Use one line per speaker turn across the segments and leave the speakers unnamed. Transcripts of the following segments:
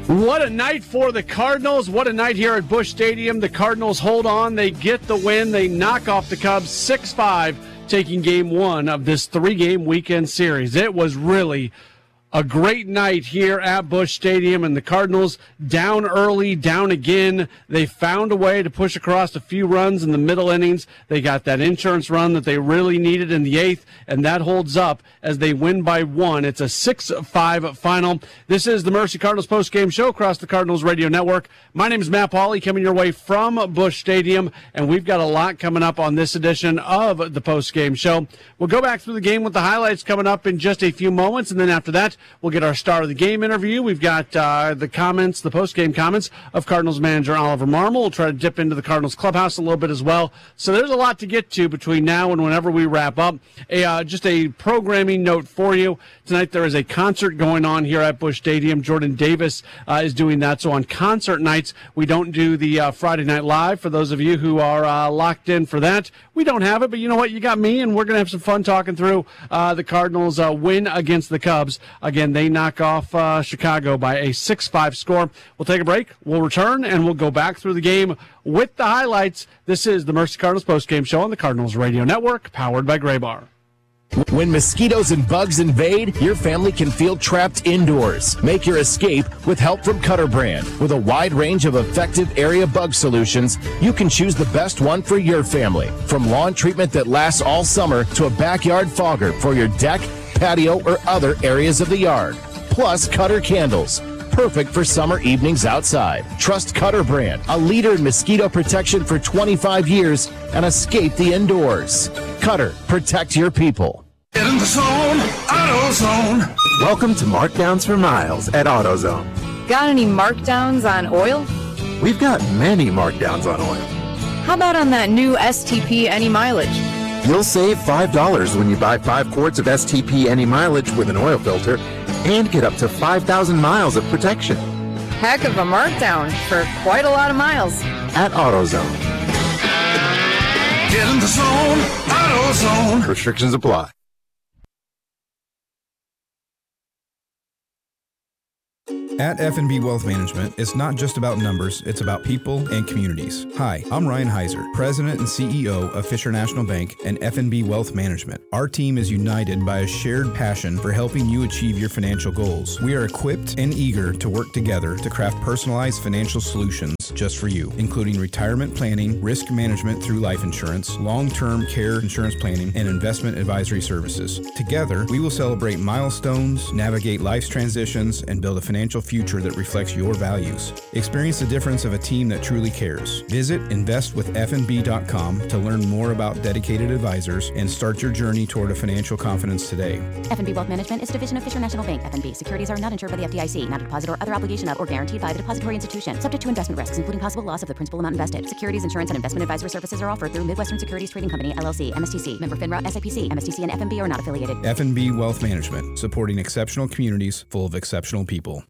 What a night for the Cardinals. What a night here at Busch Stadium. The Cardinals hold on. They get the win. They knock off the Cubs 6-5, taking game one of this three-game weekend series. It was really a great night here at Busch Stadium, and the Cardinals down early, down again. They found a way to push across a few runs in the middle innings. They got that insurance run that they really needed in the eighth, and that holds up as they win by one. It's a 6-5 final. This is the Mercy Cardinals postgame show across the Cardinals Radio Network. My name is Matt Pauley, coming your way from Busch Stadium, and we've got a lot coming up on this edition of the postgame show. We'll go back through the game with the highlights coming up in just a few moments, and then after that, we'll get our star of the game interview. We've got the comments, the post-game comments of Cardinals manager Oliver Marmol. We'll try to dip into the Cardinals clubhouse a little bit as well. So there's a lot to get to between now and whenever we wrap up. Just a programming note for you. Tonight there is a concert going on here at Busch Stadium. Jordan Davis is doing that. So on concert nights, we don't do the Friday Night Live. For those of you who are locked in for that, we don't have it. But you know what? You got me, and we're going to have some fun talking through the Cardinals' win against the Cubs. Again, they knock off Chicago by a 6-5 score. We'll take a break. We'll return, and we'll go back through the game with the highlights. This is the Mercy Cardinals postgame show on the Cardinals Radio Network, powered by Graybar.
When mosquitoes and bugs invade, your family can feel trapped indoors. Make your escape with help from Cutter Brand. With a wide range of effective area bug solutions, you can choose the best one for your family. From lawn treatment that lasts all summer to a backyard fogger for your deck, patio, or other areas of the yard. Plus Cutter candles, perfect for summer evenings outside. Trust Cutter Brand, a leader in mosquito protection for 25 years, and escape the indoors. Cutter, protect your people.
Get in the zone, AutoZone.
Welcome to Markdowns for Miles at AutoZone.
Got any markdowns on oil?
We've got many markdowns on oil.
How about on that new STP Any Mileage?
You'll save $5 when you buy 5 quarts of STP Any Mileage with an oil filter and get up to 5,000 miles of protection.
Heck of a markdown for quite a lot of miles.
At AutoZone.
Get in the zone, AutoZone.
Restrictions apply.
At F&B Wealth Management, it's not just about numbers, it's about people and communities. Hi, I'm Ryan Heiser, President and CEO of Fisher National Bank and F&B Wealth Management. Our team is united by a shared passion for helping you achieve your financial goals. We are equipped and eager to work together to craft personalized financial solutions just for you, including retirement planning, risk management through life insurance, long-term care insurance planning, and investment advisory services. Together, we will celebrate milestones, navigate life's transitions, and build a financial future that reflects your values. Experience the difference of a team that truly cares. Visit investwithfnb.com to learn more about dedicated advisors and start your journey toward a financial confidence today.
F&B Wealth Management is a division of Fisher National Bank. F&B securities are not insured by the FDIC, not a deposit or other obligation of or guaranteed by the depository institution, subject to investment risks, including possible loss of the principal amount invested. Securities, insurance, and investment advisory services are offered through Midwestern Securities Trading Company, LLC, MSTC, member FINRA, SIPC. MSTC and F&B are not affiliated.
F&B Wealth Management, supporting exceptional communities full of exceptional people.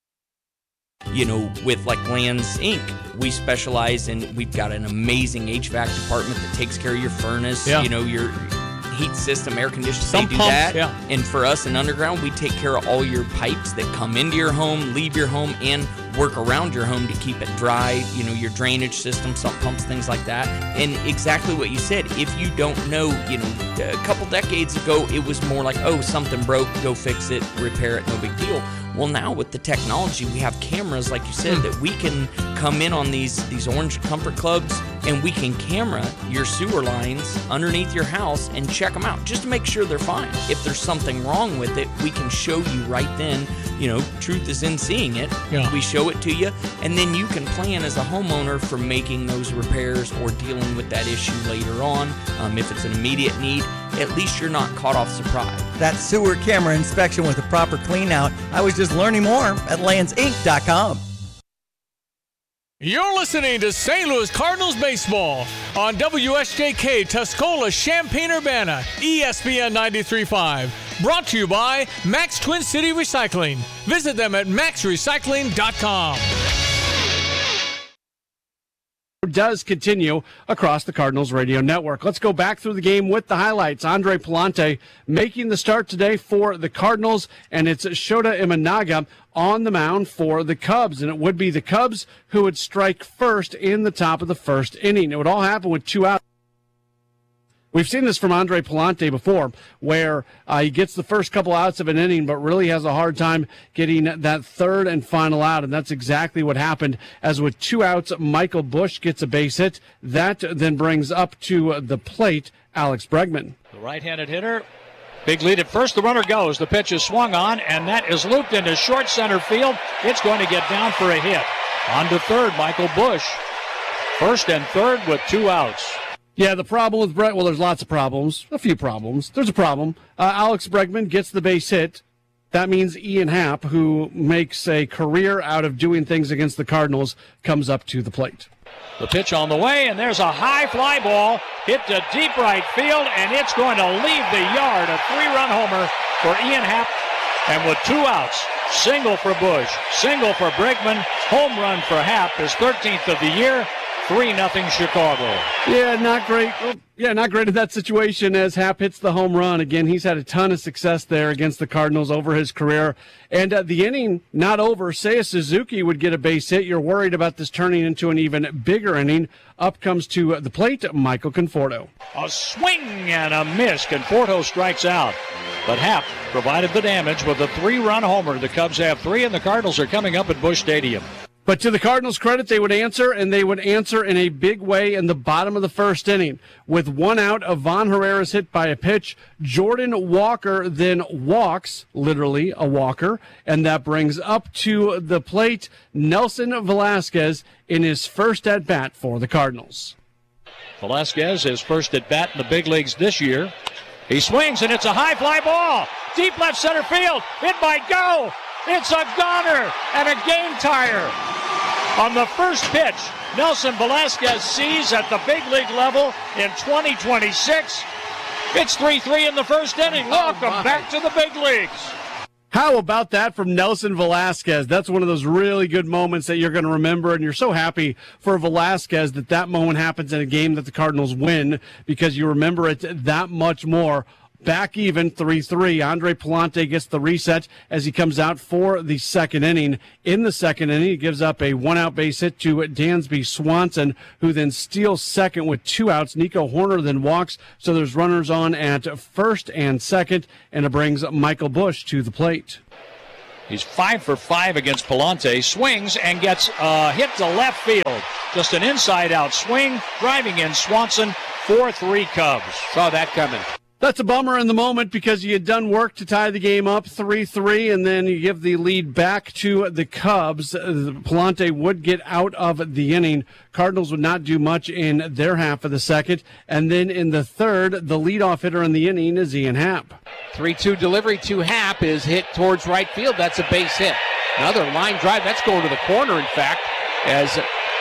You know, with like Lands Inc., we specialize in, we've got an amazing HVAC department that takes care of your furnace, you know, your heat system, air conditioning, they do that. And for us in Underground, we take care of all your pipes that come into your home, leave your home, and work around your home to keep it dry, you know, your drainage system, sump pumps, things like that. And exactly what you said, if you don't know, you know, a couple decades ago, it was more like, oh, something broke, go fix it, repair it, no big deal. Well, now with the technology, we have cameras, like you said, that we can come in on these Orange Comfort Clubs, and we can camera your sewer lines underneath your house and check them out just to make sure they're fine. If there's something wrong with it, we can show you right then. You know, truth is in seeing it. We show it to you, and then you can plan as a homeowner for making those repairs or dealing with that issue later on. If it's an immediate need, at least you're not caught off surprise.
That sewer camera inspection with a proper clean out, I was just learning more at landsinc.com.
You're listening to St. Louis Cardinals baseball on WSJK Tuscola Champaign-Urbana, ESPN 93.5. Brought to you by Max Twin City Recycling. Visit them at maxrecycling.com.
does continue across the Cardinals radio network. Let's go back through the game with the highlights. Andre Pallante making the start today for the Cardinals, and it's Shota Imanaga on the mound for the Cubs, and it would be the Cubs who would strike first in the top of the first inning. It would all happen with 2 outs. We've seen this from Andre Pallante before, where he gets the first couple outs of an inning, but really has a hard time getting that third and final out, and that's exactly what happened. As with 2 outs, Michael Busch gets a base hit. That then brings up to the plate Alex Bregman.
The right-handed hitter, big lead at first. The runner goes. The pitch is swung on, and that is looped into short center field. It's going to get down for a hit. On to third, Michael Busch. First and third with 2 outs.
Yeah, the problem with Brett, well, there's lots of problems. A few problems. There's a problem. Alex Bregman gets the base hit. That means Ian Happ, who makes a career out of doing things against the Cardinals, comes up to the plate.
The pitch on the way, and there's a high fly ball hit to deep right field, and it's going to leave the yard. A 3-run homer for Ian Happ. And with 2 outs, single for Busch, single for Bregman, home run for Happ, his 13th of the year. 3-0 Chicago.
Yeah, not great. Not great in that situation as Happ hits the home run. Again, he's had a ton of success there against the Cardinals over his career. And the inning not over. Seiya Suzuki would get a base hit. You're worried about this turning into an even bigger inning. Up comes to the plate Michael Conforto.
A swing and a miss. Conforto strikes out. But Happ provided the damage with a 3-run homer. The Cubs have 3, and the Cardinals are coming up at Busch Stadium.
But to the Cardinals' credit, they would answer, and they would answer in a big way in the bottom of the first inning. With 1 out, Ivan Herrera is hit by a pitch. Jordan Walker then walks, literally a walker, and that brings up to the plate Nelson Velasquez in his first at-bat for the Cardinals.
Velasquez, his first at-bat in the big leagues this year. He swings, and it's a high fly ball. Deep left center field. It might go. It's a goner and a game tire. On the first pitch, Nelson Velasquez sees at the big league level in 2026. It's 3-3 in the first inning. Welcome back to the big leagues.
How about that from Nelson Velasquez? That's one of those really good moments that you're going to remember, and you're so happy for Velasquez that that moment happens in a game that the Cardinals win because you remember it that much more. Back even, 3-3. Andre Pallante gets the reset as he comes out for the second inning. In the second inning, he gives up a 1-out base hit to Dansby Swanson, who then steals second with 2 outs. Nico Horner then walks, so there's runners on at first and second, and it brings Michael Busch to the plate.
He's 5 for 5 against Pallante. Swings and gets hit to left field. Just an inside-out swing, driving in Swanson. 4-3 Cubs.
Saw that coming.
That's a bummer in the moment because you had done work to tie the game up 3-3, and then you give the lead back to the Cubs. Pallante would get out of the inning. Cardinals would not do much in their half of the second. And then in the third, the leadoff hitter in the inning is Ian Happ.
3-2 delivery to Happ is hit towards right field. That's a base hit. Another line drive. That's going to the corner, in fact, as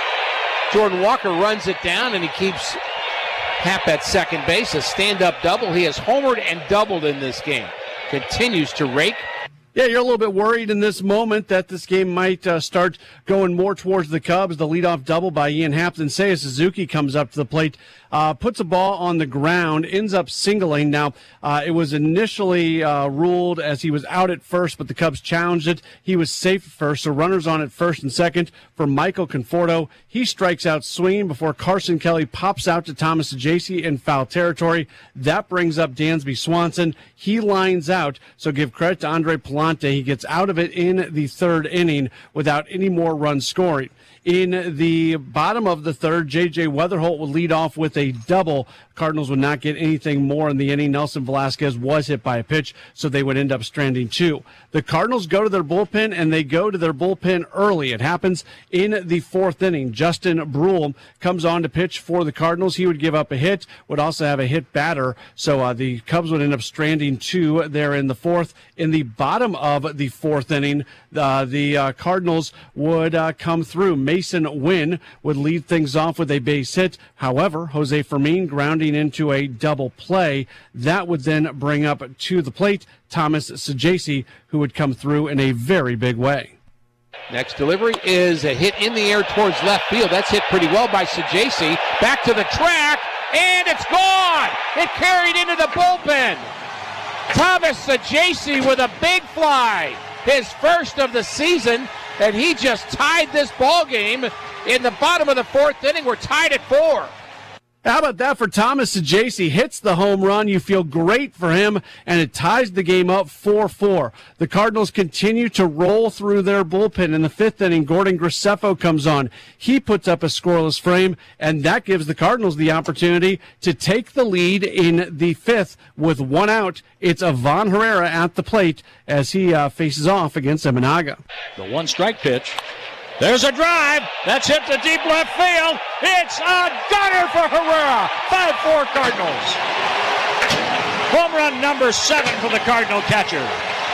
Jordan Walker runs it down, and he keeps Happ at second base, a stand-up double. He has homered and doubled in this game. Continues to rake.
Yeah, you're a little bit worried in this moment that this game might start going more towards the Cubs. The leadoff double by Ian Happ. Then Seiya Suzuki comes up to the plate, puts a ball on the ground, ends up singling. Now, it was initially ruled as he was out at first, but the Cubs challenged it. He was safe at first, so runners on at first and second for Michael Conforto. He strikes out swinging before Carson Kelly pops out to Thomas Saggese in foul territory. That brings up Dansby Swanson. He lines out, so give credit to Andre Pallante. He gets out of it in the third inning without any more runs scoring. In the bottom of the third, J.J. Weatherholt would lead off with a double. Cardinals would not get anything more in the inning. Nelson Velasquez was hit by a pitch, so they would end up stranding 2. The Cardinals go to their bullpen, and they go to their bullpen early. It happens in the fourth inning. Justin Bruhl comes on to pitch for the Cardinals. He would give up a hit, would also have a hit batter, so the Cubs would end up stranding 2 there in the fourth. In the bottom of the fourth inning, the Cardinals would come through. Mason Wynn would lead things off with a base hit. However, Jose Fermin grounding into a double play. That would then bring up to the plate Thomas Saggese, who would come through in a very big way.
Next delivery is a hit in the air towards left field. That's hit pretty well by Sajaci. Back to the track, and it's gone! It carried into the bullpen. Thomas Sajaci with a big fly, his first of the season, and he just tied this ball game in the bottom of the fourth inning. We're tied at 4.
How about that for Thomas Sajaci? Hits the home run. You feel great for him, and it ties the game up 4-4. The Cardinals continue to roll through their bullpen. In the fifth inning, Gordon Graceffo comes on. He puts up a scoreless frame, and that gives the Cardinals the opportunity to take the lead in the fifth with 1 out. It's Ivan Herrera at the plate as he faces off against Imanaga.
The 1-strike pitch. There's a drive. That's hit to deep left field. It's a gunner for Herrera. 5-4 Cardinals. Home run number 7 for the Cardinal catcher.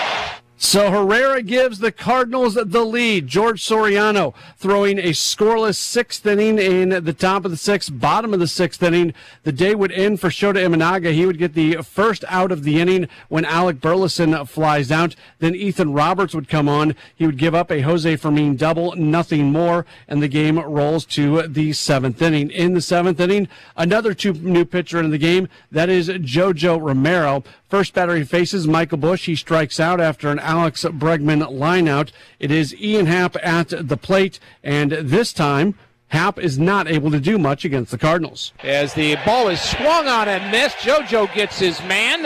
So Herrera gives the Cardinals the lead. George Soriano throwing a scoreless 6th inning in the top of the 6th, bottom of the 6th inning. The day would end for Shota Imanaga. He would get the first out of the inning when Alec Burleson flies out. Then Ethan Roberts would come on. He would give up a Jose Fermin double, nothing more, and the game rolls to the 7th inning. In the 7th inning, another new pitcher in the game. That is JoJo Romero. First batter he faces, Michael Busch. He strikes out after an Alex Bregman lineout. It is Ian Happ at the plate, and this time Happ is not able to do much against the Cardinals.
As the ball is swung on and missed, JoJo gets his man.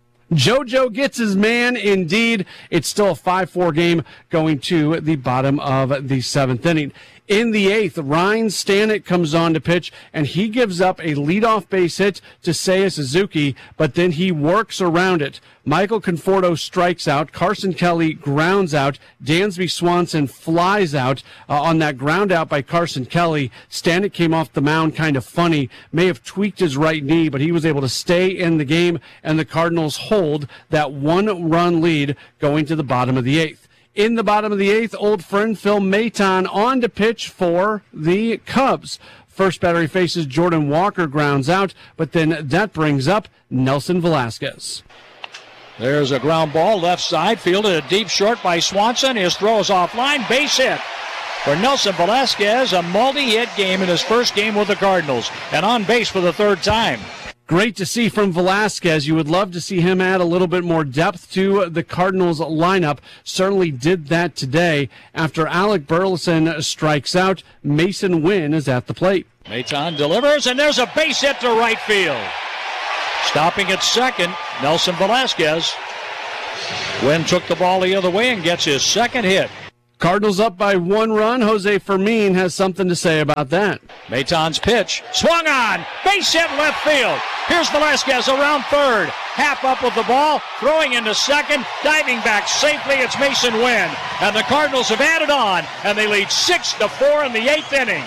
JoJo gets his man, indeed. It's still a 5-4 game going to the bottom of the 7th inning. In the 8th, Ryan Stanek comes on to pitch, and he gives up a leadoff base hit to Seiya Suzuki, but then he works around it. Michael Conforto strikes out. Carson Kelly grounds out. Dansby Swanson flies out on that ground out by Carson Kelly. Stanek came off the mound kind of funny, may have tweaked his right knee, but he was able to stay in the game, and the Cardinals hold that 1-run lead going to the bottom of the 8th. In the bottom of the 8th, old friend Phil Maton on to pitch for the Cubs. First batter he faces, Jordan Walker grounds out, but then that brings up Nelson Velasquez.
There's a ground ball left side, fielded a deep short by Swanson. His throw is offline, base hit for Nelson Velasquez. A multi-hit game in his first game with the Cardinals, and on base for the 3rd time.
Great to see from Velasquez. You would love to see him add a little bit more depth to the Cardinals lineup. Certainly did that today. After Alec Burleson strikes out, Mason Wynn is at the plate.
Maton delivers, and there's a base hit to right field. Stopping at second, Nelson Velasquez. Wynn took the ball the other way and gets his 2nd hit.
Cardinals up by 1 run. Jose Fermin has something to say about that.
Maton's pitch, swung on, base hit left field. Here's Velasquez around 3rd. Happ up with the ball, throwing into 2nd, diving back safely. It's Mason Wynn. And the Cardinals have added on, and they lead 6-4 in the 8th inning.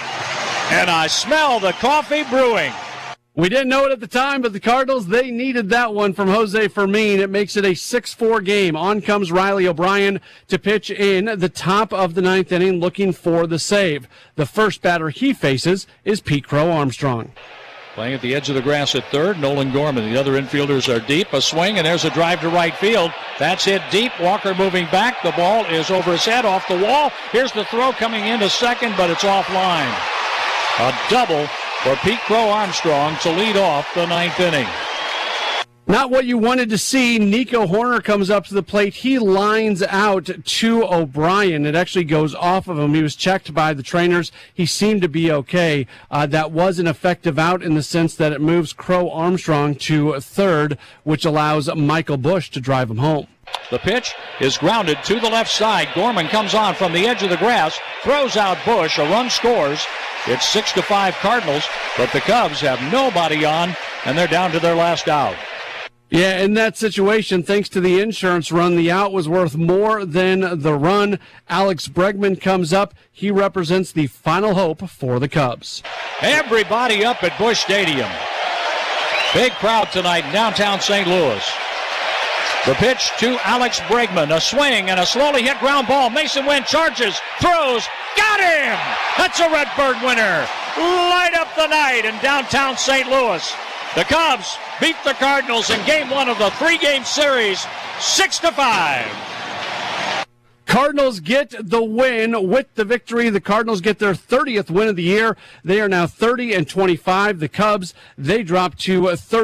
And I smell the coffee brewing.
We didn't know it at the time, but the Cardinals, they needed that one from Jose Fermin. It makes it a 6-4 game. On comes Riley O'Brien to pitch in the top of the 9th inning looking for the save. The first batter he faces is Pete Crow Armstrong.
Playing at the edge of the grass at 3rd, Nolan Gorman. The other infielders are deep. A swing, and there's a drive to right field. That's hit deep. Walker moving back. The ball is over his head off the wall. Here's the throw coming into 2nd, but it's offline. A double for Pete Crow Armstrong to lead off the 9th inning.
Not what you wanted to see. Nico Horner comes up to the plate. He lines out to O'Brien. It actually goes off of him. He was checked by the trainers. He seemed to be okay. That was an effective out in the sense that it moves Crow Armstrong to 3rd, which allows Michael Busch to drive him home.
The pitch is grounded to the left side. Gorman comes on from the edge of the grass, throws out Busch. A run scores. It's 6-5 Cardinals, but the Cubs have nobody on, and they're down to their last out.
Yeah, in that situation, thanks to the insurance run, the out was worth more than the run. Alex Bregman comes up. He represents the final hope for the Cubs.
Everybody up at Busch Stadium. Big crowd tonight in downtown St. Louis. The pitch to Alex Bregman. A swing and a slowly hit ground ball. Mason Wynn charges, throws, got him! That's a Redbird winner. Light up the night in downtown St. Louis. The Cubs beat the Cardinals in Game 1 of the 3-game series, 6-5.
Cardinals get the win with the victory. The Cardinals get their 30th win of the year. They are now 30-25. The Cubs, they drop to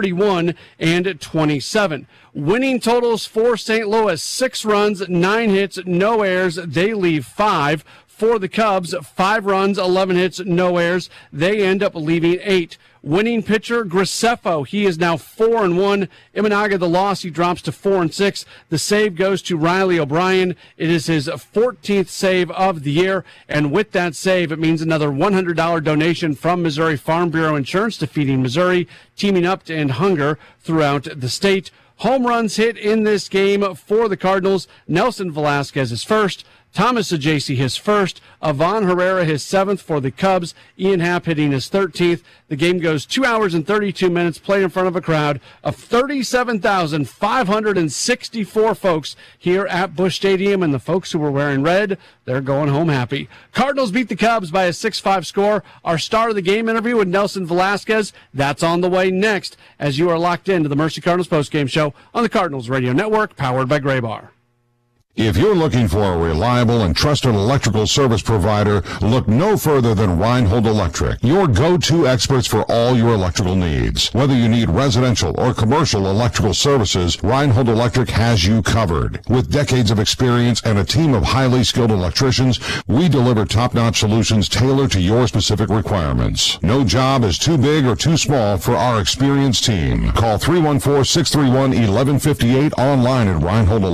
31-27. Winning totals for St. Louis: 6 runs, 9 hits, no errors. They leave 5. For the Cubs, 5 runs, 11 hits, no errors. They end up leaving 8. Winning pitcher, Graceffo. He is now 4-1. Imanaga, the loss, he drops to 4-6. The save goes to Riley O'Brien. It is his 14th save of the year. And with that save, it means another $100 donation from Missouri Farm Bureau Insurance to Feeding Missouri, teaming up to end hunger throughout the state. Home runs hit in this game for the Cardinals. Nelson Velasquez is first. Thomas Ajayci his first. Ivan Herrera his 7th for the Cubs. Ian Happ hitting his 13th. The game goes 2 hours and 32 minutes, played in front of a crowd of 37,564 folks here at Busch Stadium, and the folks who were wearing red, they're going home happy. Cardinals beat the Cubs by a 6-5 score. Our star of the game interview with Nelson Velasquez, that's on the way next as you are locked into the Mercy Cardinals postgame show on the Cardinals Radio Network, powered by Graybar.
If you're looking for a reliable and trusted electrical service provider, look no further than Reinhold Electric, your go-to experts for all your electrical needs. Whether you need residential or commercial electrical services, Reinhold Electric has you covered. With decades of experience and a team of highly skilled electricians, we deliver top-notch solutions tailored to your specific requirements. No job is too big or too small for our experienced team. Call 314-631-1158 online at Reinhold